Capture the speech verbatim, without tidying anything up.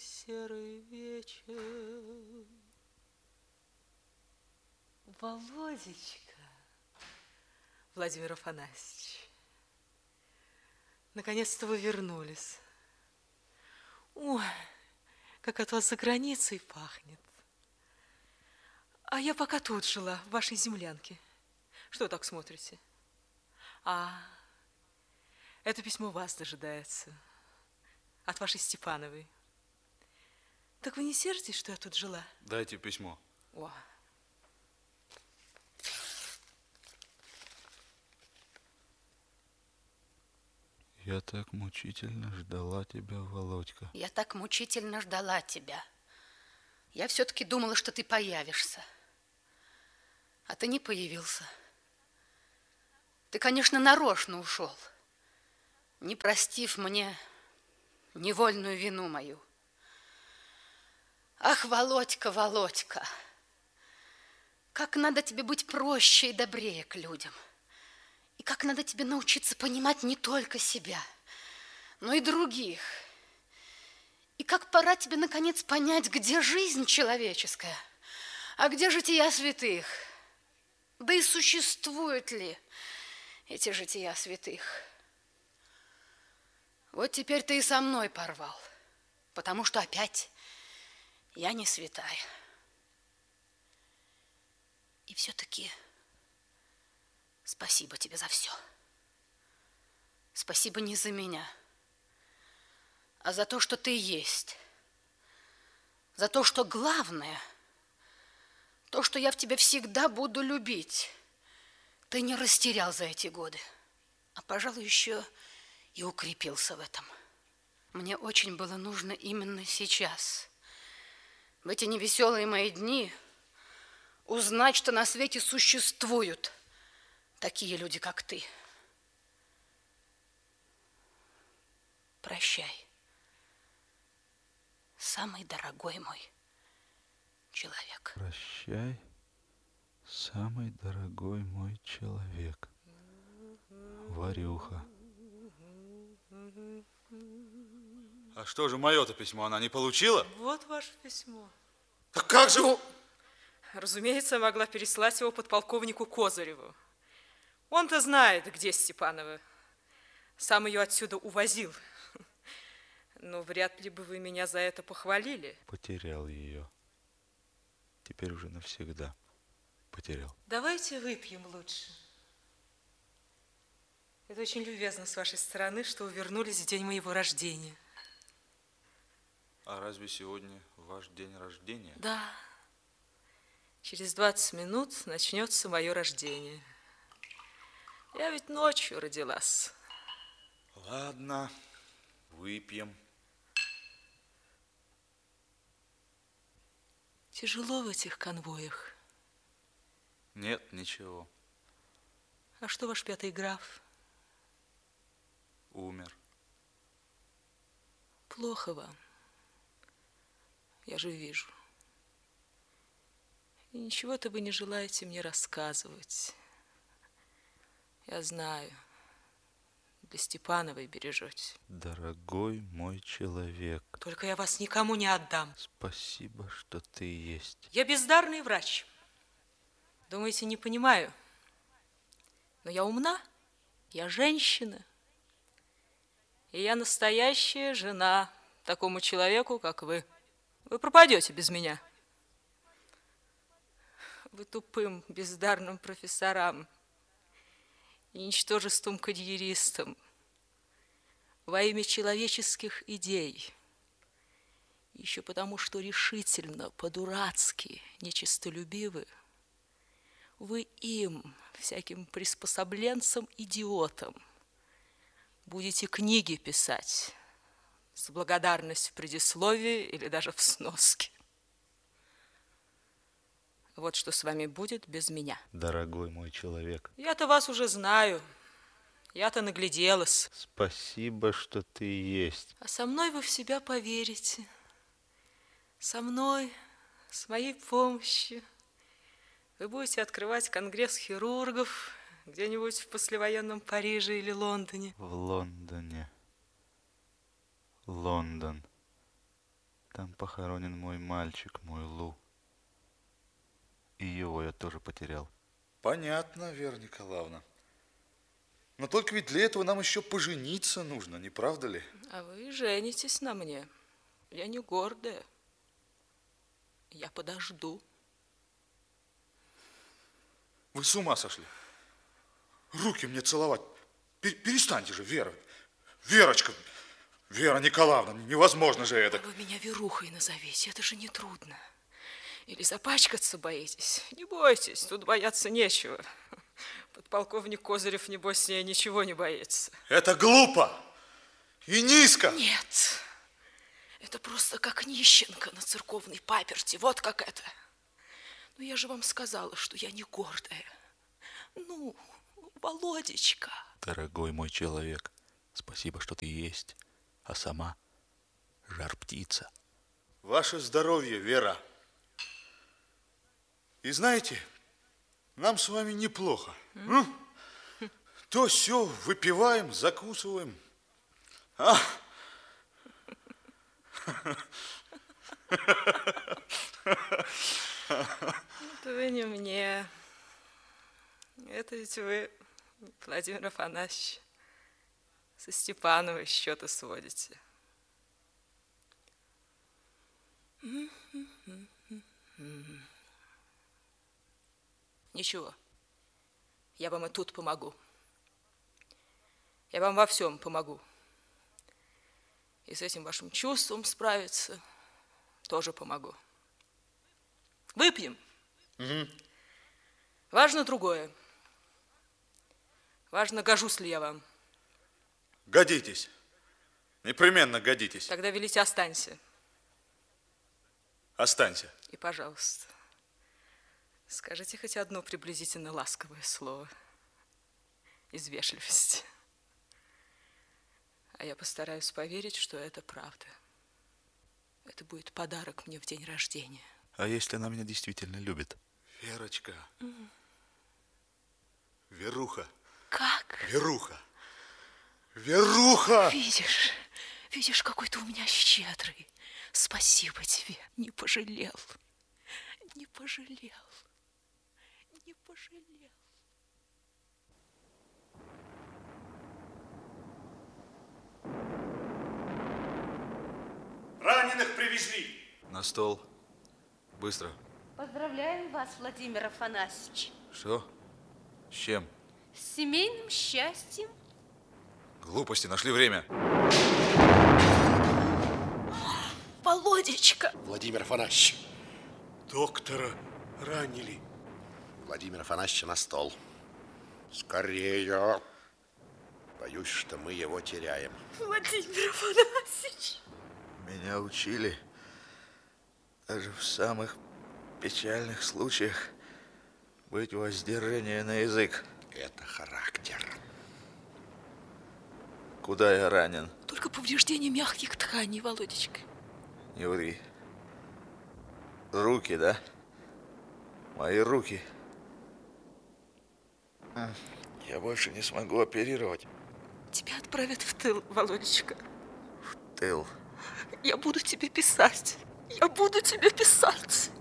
серый вечер. Володечка, Владимир Афанасьевич, наконец-то вы вернулись. Ой, как от вас за границей пахнет. А я пока тут жила, в вашей землянке. Что так смотрите? А, это письмо вас дожидается. От вашей Степановой. Так вы не сердитесь, что я тут жила? Дайте письмо. О. Я так мучительно ждала тебя, Володька. Я так мучительно ждала тебя. Я все-таки думала, что ты появишься. А ты не появился. Ты, конечно, нарочно ушел, не простив мне невольную вину мою. Ах, Володька, Володька, как надо тебе быть проще и добрее к людям. И как надо тебе научиться понимать не только себя, но и других. И как пора тебе, наконец, понять, где жизнь человеческая, а где жития святых. Да и существуют ли эти жития святых? Вот теперь ты и со мной порвал, потому что опять я не святая. И все-таки спасибо тебе за все. Спасибо не за меня, а за то, что ты есть. За то, что главное, то, что я в тебе всегда буду любить, ты не растерял за эти годы, а, пожалуй, еще и укрепился в этом. Мне очень было нужно именно сейчас, в эти невеселые мои дни, узнать, что на свете существуют такие люди, как ты. Прощай, самый дорогой мой человек. Прощай, самый дорогой мой человек. Варюха. А что же мое-то письмо она не получила? Вот ваше письмо. Так как же... Ну, разумеется, я могла переслать его подполковнику Козыреву. Он-то знает, где Степанова. Сам ее отсюда увозил. Но вряд ли бы вы меня за это похвалили. Потерял ее. Теперь уже навсегда потерял. Давайте выпьем лучше. Это очень любезно с вашей стороны, что вы вернулись в день моего рождения. А разве сегодня ваш день рождения? Да. Через двадцать минут начнется мое рождение. Я ведь ночью родилась. Ладно, выпьем. Тяжело в этих конвоях. Нет, ничего. А что ваш пятый граф? Умер. Плохо вам. Я же вижу. И ничего-то вы не желаете мне рассказывать. Я знаю. Для Степановой бережете. Дорогой мой человек. Только я вас никому не отдам. Спасибо, что ты есть. Я бездарный врач. Думаете, не понимаю? Но я умна. Я женщина. И я настоящая жена такому человеку, как вы. Вы пропадете без меня. Вы тупым, бездарным профессорам и ничтожеством карьеристам во имя человеческих идей, еще потому, что решительно, по-дурацки, нечистолюбивы, вы им, всяким приспособленцам, идиотам, будете книги писать с благодарностью в предисловии или даже в сноске. Вот что с вами будет без меня. Дорогой мой человек. Я-то вас уже знаю. Я-то нагляделась. Спасибо, что ты есть. А со мной вы в себя поверите. Со мной, с моей помощью. Вы будете открывать конгресс хирургов где-нибудь в послевоенном Париже или Лондоне. В Лондоне. Лондон. Там похоронен мой мальчик, мой Лу. И его я тоже потерял. Понятно, Вера Николаевна. Но только ведь для этого нам еще пожениться нужно, не правда ли? А вы женитесь на мне. Я не гордая. Я подожду. Вы с ума сошли? Руки мне целовать. Перестаньте же, Вера. Верочка, Вера Николаевна, невозможно же это. А вы меня Верухой назовите, это же не трудно. Или запачкаться боитесь? Не бойтесь, тут бояться нечего. Подполковник Козырев, небось, с ней ничего не боится. Это глупо и низко. Нет, это просто как нищенка на церковной паперти, вот как это. Но я же вам сказала, что я не гордая. Ну, Володечка. Дорогой мой человек, спасибо, что ты есть, а сама жар-птица. Ваше здоровье, Вера. И знаете, нам с вами неплохо. М? То все выпиваем, закусываем. А? Это вы не мне. Это ведь вы, Владимир Афанасьевич, со Степановой счеты сводите. Ничего, я вам и тут помогу. Я вам во всем помогу. И с этим вашим чувством справиться тоже помогу. Выпьем. Угу. Важно другое. Важно, гожусь ли я вам. Годитесь. Непременно годитесь. Тогда велите, останься. Останься. И, пожалуйста, скажите хоть одно приблизительно ласковое слово из вежливости. А я постараюсь поверить, что это правда. Это будет подарок мне в день рождения. А если она меня действительно любит? Верочка. Mm. Веруха. Как? Веруха. Веруха! Видишь, видишь, какой ты у меня щедрый. Спасибо тебе. Не пожалел. Не пожалел. Не пожалел. Раненых привезли. На стол. Быстро. Поздравляем вас, Владимир Афанасьевич. Что? С чем? С семейным счастьем. Глупости, нашли время. Володечка! Владимир Афанасьевич, доктора ранили. Владимир Афанасьевич, на стол. Скорее. Боюсь, что мы его теряем. Владимир Афанасьевич! Меня учили даже в самых печальных случаях быть воздержание на язык. Это характер. Куда я ранен? Только повреждение мягких тканей, Володечка. Не ври. Руки, да? Мои руки. Я больше не смогу оперировать. Тебя отправят в тыл, Володечка. В тыл? Я буду тебе писать. Я буду тебе писать.